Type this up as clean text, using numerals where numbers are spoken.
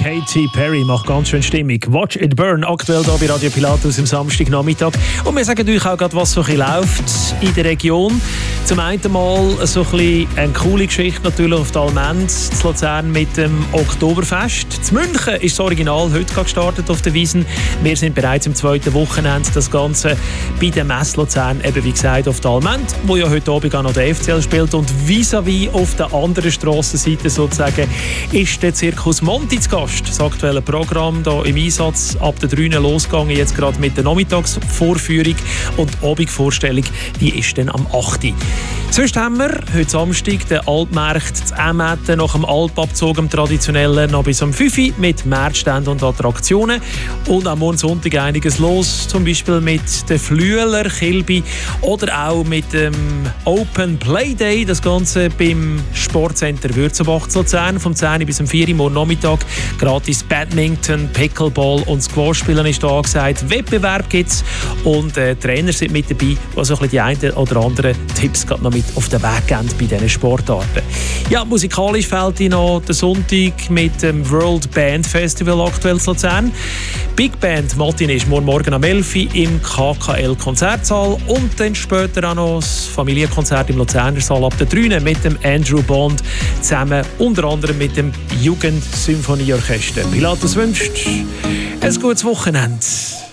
Katy Perry macht ganz schön Stimmung. Watch it burn, aktuell hier bei Radio Pilatus am Samstagnachmittag. Und wir sagen euch auch gerade, was so ein bisschen läuft in der Region. Zum einen mal so ein bisschen eine coole Geschichte natürlich auf der Almenz, in Luzern mit dem Oktoberfest. In München ist das Original heute gestartet auf der Wiesn. Wir sind bereits im zweiten Wochenende. Das Ganze bei der Messe Luzern, eben wie gesagt, auf der Almenz, wo ja heute Abend auch noch der FCL spielt. Und vis-à-vis auf der anderen Strassenseite sozusagen ist der Zirkus Monti zu Gast. Das aktuelle Programm hier im Einsatz ab der 3 losgegangen, jetzt gerade mit der Nachmittagsvorführung und die Abendvorstellung, die ist dann am 8. Sonst haben wir heute Samstag den Altmarkt zu Emmetten nach dem Alpabzug, am traditionellen, noch bis um 5 Uhr mit Märzständen und Attraktionen. Und am morgen Sonntag einiges los, zum Beispiel mit den Flüeler Kilby oder auch mit dem Open Play Day, das Ganze beim Sportcenter Würzenbach zu Luzern, vom 10 bis um 4 Uhr morgen Nachmittag. Gratis Badminton, Pickleball und Squash-Spielen ist da angesagt. Wettbewerb gibt es und Trainer sind mit dabei, die so ein bisschen die einen oder anderen Tipps noch mit auf den Weg geben bei diesen Sportarten. Ja, musikalisch fällt noch der Sonntag mit dem World Band Festival aktuell zu Luzern. Big Band Martin ist morgen am 11 Uhr im KKL Konzertsaal und dann später auch noch das Familienkonzert im Luzerner Saal ab der 3 mit dem Andrew Bond zusammen, unter anderem mit dem Jugendsymphonieorchester. Pilatus wünscht ein gutes Wochenende.